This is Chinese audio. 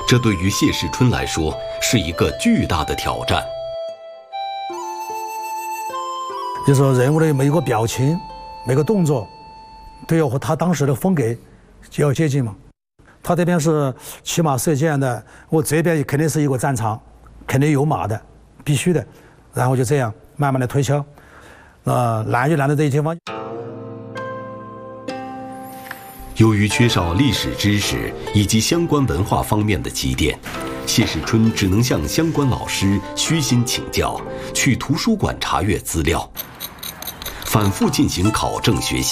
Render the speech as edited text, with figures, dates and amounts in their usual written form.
这对于谢世春来说是一个巨大的挑战。 就是说人物的每一个表情、每个动作，都要和他当时的风格就要接近嘛。他这边是骑马射箭的，我这边肯定是一个战场，肯定有马的，必须的。然后就这样慢慢的推敲，难就难在这些地方。 由于缺少历史知识以及相关文化方面的积淀，谢世春只能向相关老师虚心请教，去图书馆查阅资料，反复进行考证学习。